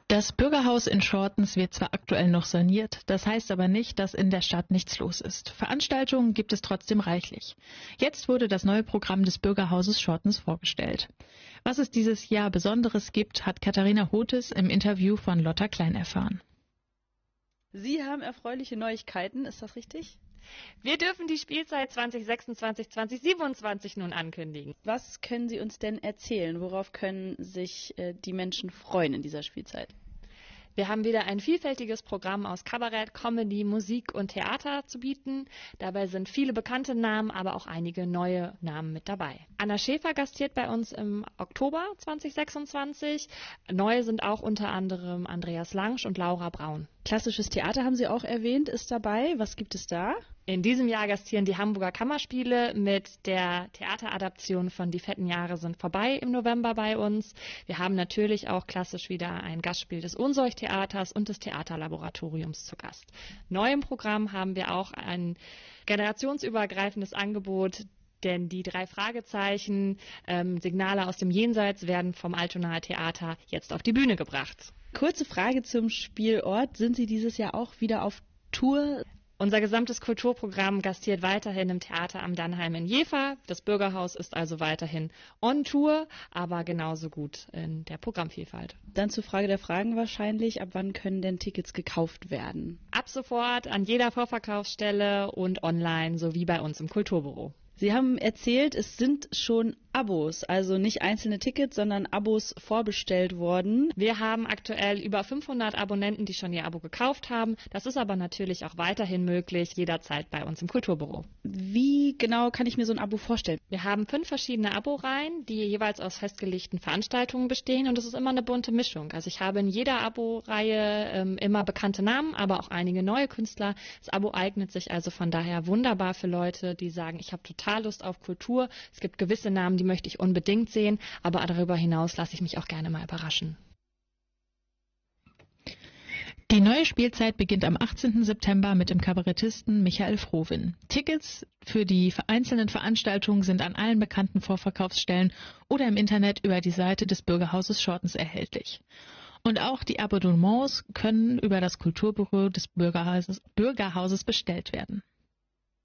Das Bürgerhaus in Schortens wird zwar aktuell noch saniert, das heißt aber nicht, dass in der Stadt nichts los ist. Veranstaltungen gibt es trotzdem reichlich. Jetzt wurde das neue Programm des Bürgerhauses Schortens vorgestellt. Was es dieses Jahr Besonderes gibt, hat Katharina Hotes im Interview von Lotta Klein erfahren. Sie haben erfreuliche Neuigkeiten, ist das richtig? Wir dürfen die Spielzeit 2026/2027 nun ankündigen. Was können Sie uns denn erzählen? Worauf können sich die Menschen freuen in dieser Spielzeit? Wir haben wieder ein vielfältiges Programm aus Kabarett, Comedy, Musik und Theater zu bieten. Dabei sind viele bekannte Namen, aber auch einige neue Namen mit dabei. Anna Schäfer gastiert bei uns im Oktober 2026. Neu sind auch unter anderem Andreas Langsch und Laura Braun. Klassisches Theater haben Sie auch erwähnt, ist dabei. Was gibt es da? In diesem Jahr gastieren die Hamburger Kammerspiele mit der Theateradaption von Die fetten Jahre sind vorbei im November bei uns. Wir haben natürlich auch klassisch wieder ein Gastspiel des Unseuch-Theaters und des Theaterlaboratoriums zu Gast. Neu im Programm haben wir auch ein generationsübergreifendes Angebot, denn die 3 Fragezeichen, Signale aus dem Jenseits werden vom Altonaer Theater jetzt auf die Bühne gebracht. Kurze Frage zum Spielort. Sind Sie dieses Jahr auch wieder auf Tour? Unser gesamtes Kulturprogramm gastiert weiterhin im Theater am Dannheim in Jever. Das Bürgerhaus ist also weiterhin on Tour, aber genauso gut in der Programmvielfalt. Dann zur Frage der Fragen wahrscheinlich. Ab wann können denn Tickets gekauft werden? Ab sofort an jeder Vorverkaufsstelle und online sowie bei uns im Kulturbüro. Sie haben erzählt, es sind schon Abos, also nicht einzelne Tickets, sondern Abos vorbestellt worden. Wir haben aktuell über 500 Abonnenten, die schon ihr Abo gekauft haben. Das ist aber natürlich auch weiterhin möglich, jederzeit bei uns im Kulturbüro. Wie genau kann ich mir so ein Abo vorstellen? Wir haben 5 verschiedene Abo-Reihen, die jeweils aus festgelegten Veranstaltungen bestehen und es ist immer eine bunte Mischung. Also ich habe in jeder Abo-Reihe immer bekannte Namen, aber auch einige neue Künstler. Das Abo eignet sich also von daher wunderbar für Leute, die sagen, ich habe total Lust auf Kultur. Es gibt gewisse Namen, die möchte ich unbedingt sehen, aber darüber hinaus lasse ich mich auch gerne mal überraschen. Die neue Spielzeit beginnt am 18. September mit dem Kabarettisten Michael Frohwin. Tickets für die einzelnen Veranstaltungen sind an allen bekannten Vorverkaufsstellen oder im Internet über die Seite des Bürgerhauses Schortens erhältlich. Und auch die Abonnements können über das Kulturbüro des Bürgerhauses bestellt werden.